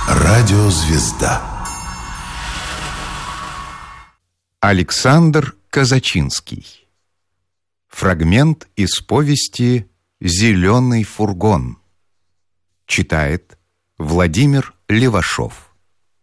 Радиозвезда. Александр Казачинский. Фрагмент из повести «Зеленый фургон». Читает Владимир Левашов.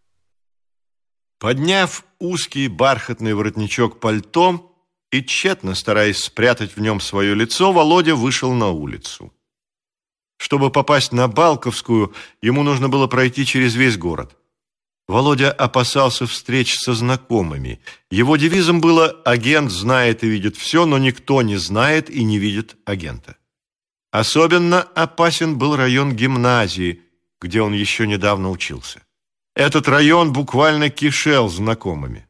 Подняв узкий бархатный воротничок пальто и тщетно стараясь спрятать в нем свое лицо, Володя вышел на улицу. Чтобы попасть на Балковскую, ему нужно было пройти через весь город. Володя опасался встреч со знакомыми. Его девизом было «Агент знает и видит все, но никто не знает и не видит агента». Особенно опасен был район гимназии, где он еще недавно учился. Этот район буквально кишел знакомыми.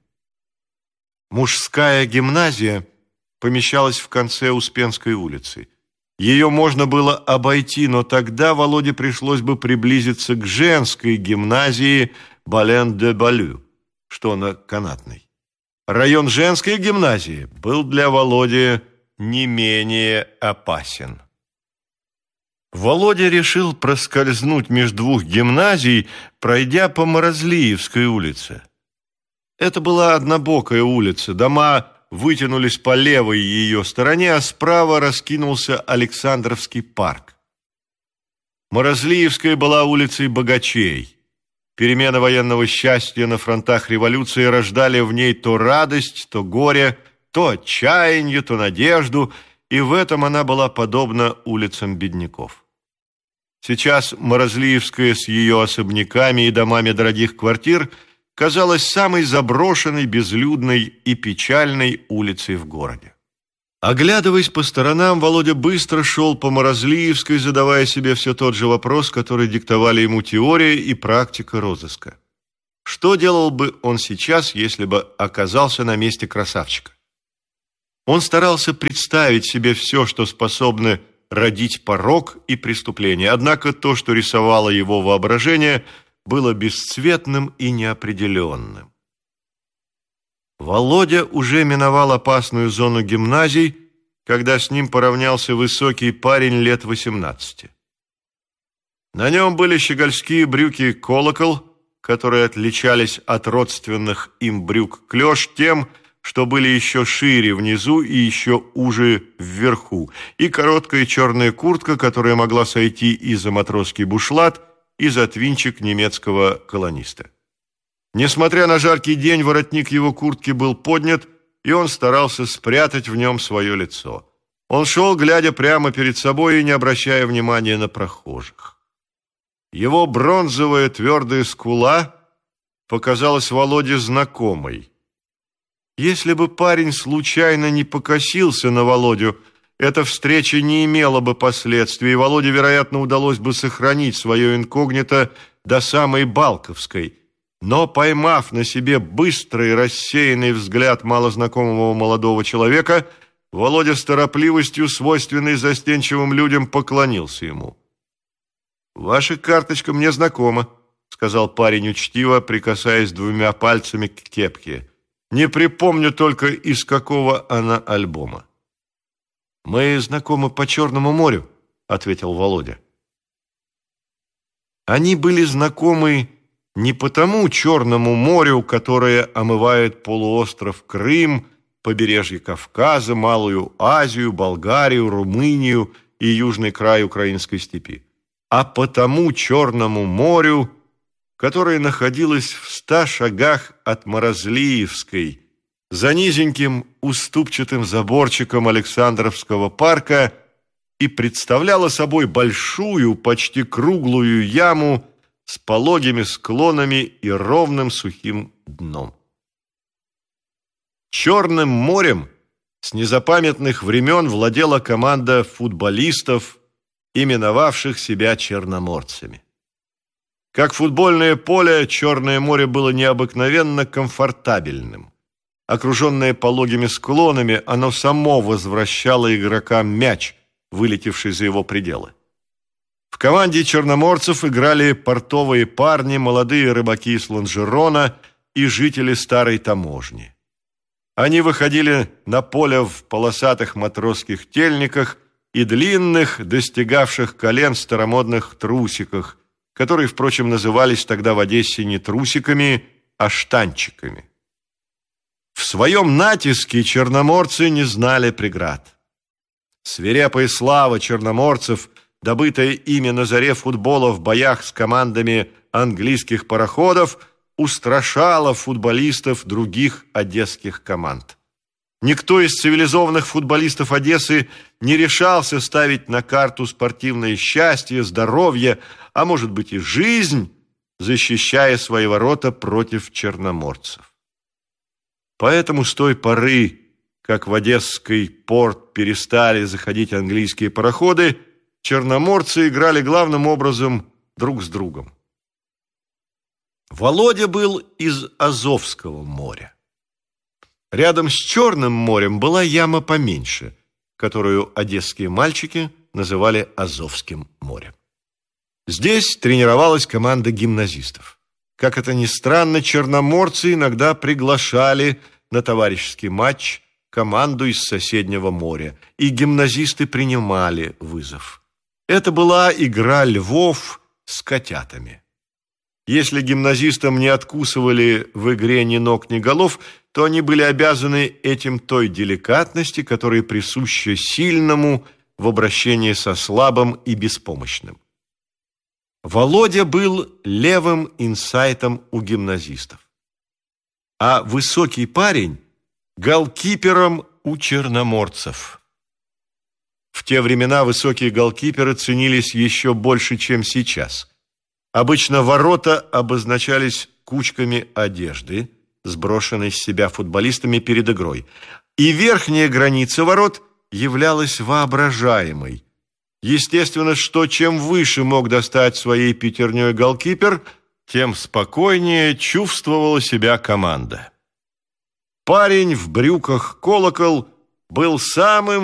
Мужская гимназия помещалась в конце Успенской улицы. Ее можно было обойти, но тогда Володе пришлось бы приблизиться к женской гимназии Бален-де-Балю, что на Канатной. Район женской гимназии был для Володи не менее опасен. Володя решил проскользнуть между двух гимназий, пройдя по Морозлиевской улице. Это была однобокая улица, дома вытянулись по левой ее стороне, а справа раскинулся Александровский парк. Морозлиевская была улицей богачей. Перемены военного счастья на фронтах революции рождали в ней то радость, то горе, то отчаяние, то надежду, и в этом она была подобна улицам бедняков. Сейчас Морозлиевская с ее особняками и домами дорогих квартир казалась самой заброшенной, безлюдной и печальной улицей в городе. Оглядываясь по сторонам, Володя быстро шел по Морозлиевской, задавая себе все тот же вопрос, который диктовали ему теория и практика розыска. Что делал бы он сейчас, если бы оказался на месте красавчика? Он старался представить себе все, что способно родить порок и преступление, однако то, что рисовало его воображение, было бесцветным и неопределенным. Володя уже миновал опасную зону гимназий, когда с ним поравнялся высокий парень лет 18. На нем были щегольские брюки «Колокол», которые отличались от родственных им брюк «Клёш» тем, что были еще шире внизу и еще уже вверху, и короткая черная куртка, которая могла сойти и за матросский бушлат, и за твинчик немецкого колониста. Несмотря на жаркий день, воротник его куртки был поднят, и он старался спрятать в нем свое лицо. Он шел, глядя прямо перед собой и не обращая внимания на прохожих. Его бронзовая твердая скула показалась Володе знакомой. Если бы парень случайно не покосился на Володю, эта встреча не имела бы последствий, и Володе, вероятно, удалось бы сохранить свое инкогнито до самой Балковской. Но, поймав на себе быстрый рассеянный взгляд малознакомого молодого человека, Володя с торопливостью, свойственной застенчивым людям, поклонился ему. «Ваша карточка мне знакома», — сказал парень учтиво, прикасаясь двумя пальцами к кепке. «Не припомню только, из какого она альбома». «Мы знакомы по Черному морю», — ответил Володя. Они были знакомы не по тому Черному морю, которое омывает полуостров Крым, побережье Кавказа, Малую Азию, Болгарию, Румынию и южный край украинской степи, а по тому Черному морю, которое находилось в 100 шагах от Морозлиевской, за низеньким уступчатым заборчиком Александровского парка, и представляло собой большую, почти круглую яму с пологими склонами и ровным сухим дном. Черным морем с незапамятных времен владела команда футболистов, именовавших себя черноморцами. Как футбольное поле, Черное море было необыкновенно комфортабельным. Окруженное пологими склонами, оно само возвращало игрокам мяч, вылетевший за его пределы. В команде черноморцев играли портовые парни, молодые рыбаки из Лонжерона и жители Старой Таможни. Они выходили на поле в полосатых матросских тельниках и длинных, достигавших колен старомодных трусиках, которые, впрочем, назывались тогда в Одессе не трусиками, а штанчиками. В своем натиске черноморцы не знали преград. Свирепая слава черноморцев, добытая ими на заре футбола в боях с командами английских пароходов, устрашала футболистов других одесских команд. Никто из цивилизованных футболистов Одессы не решался ставить на карту спортивное счастье, здоровье, а может быть и жизнь, защищая свои ворота против черноморцев. Поэтому с той поры, как в Одесский порт перестали заходить английские пароходы, черноморцы играли главным образом друг с другом. Володя был из Азовского моря. Рядом с Черным морем была яма поменьше, которую одесские мальчики называли Азовским морем. Здесь тренировалась команда гимназистов. Как это ни странно, черноморцы иногда приглашали на товарищеский матч команду из соседнего моря, и гимназисты принимали вызов. Это была игра львов с котятами. Если гимназистам не откусывали в игре ни ног, ни голов, то они были обязаны этим той деликатности, которая присуща сильному в обращении со слабым и беспомощным. Володя был левым инсайтом у гимназистов, а высокий парень – голкипером у черноморцев. В те времена высокие голкиперы ценились еще больше, чем сейчас. Обычно ворота обозначались кучками одежды, сброшенной с себя футболистами перед игрой, и верхняя граница ворот являлась воображаемой. Естественно, что чем выше мог достать своей пятерней голкипер, тем спокойнее чувствовала себя команда. Парень в брюках колокол был самым